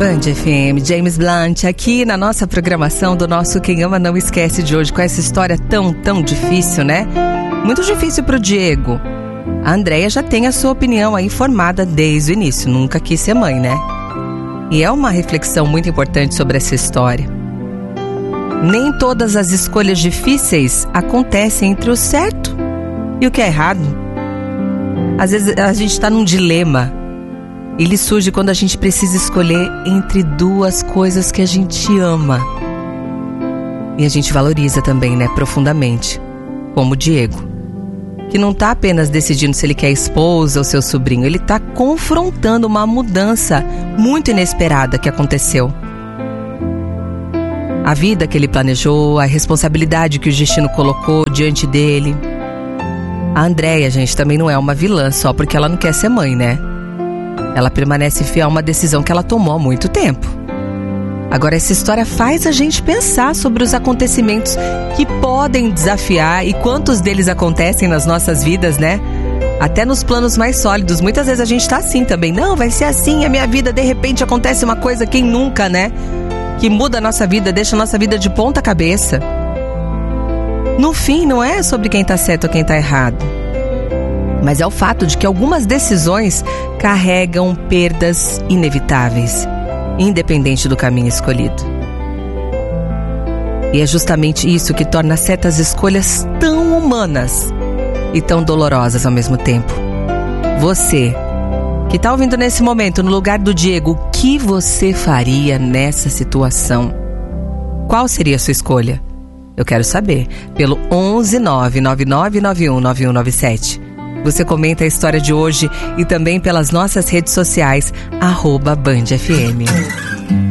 Band FM, James Blunt, aqui na nossa programação do nosso Quem Ama Não Esquece de hoje, com essa história tão difícil, né? Muito difícil pro Diego. A Andréia já tem a sua opinião aí formada desde o início, nunca quis ser mãe, né? E é uma reflexão muito importante sobre essa história. Nem todas as escolhas difíceis acontecem entre o certo e o que é errado. Às vezes a gente está num dilema. Ele surge quando a gente precisa escolher entre duas coisas que a gente ama. E a gente valoriza também, né, profundamente. Como o Diego, que não está apenas decidindo se ele quer esposa ou seu sobrinho. Ele está confrontando uma mudança muito inesperada que aconteceu. A vida que ele planejou, a responsabilidade que o destino colocou diante dele. A Andréia, gente, também não é uma vilã só porque ela não quer ser mãe, né? Ela permanece fiel a uma decisão que ela tomou há muito tempo. Agora, essa história faz a gente pensar sobre os acontecimentos que podem desafiar e quantos deles acontecem nas nossas vidas, né? Até nos planos mais sólidos. Muitas vezes a gente tá assim também. Não, vai ser assim a minha vida. De repente acontece uma coisa, quem nunca, né? Que muda a nossa vida, deixa a nossa vida de ponta cabeça. No fim, não é sobre quem tá certo ou quem tá errado. Mas é o fato de que algumas decisões carregam perdas inevitáveis, independente do caminho escolhido. E é justamente isso que torna certas escolhas tão humanas e tão dolorosas ao mesmo tempo. Você, que está ouvindo nesse momento, no lugar do Diego, o que você faria nessa situação? Qual seria a sua escolha? Eu quero saber, pelo 11 99991 9197. Você comenta a história de hoje e também pelas nossas redes sociais, @BandFM.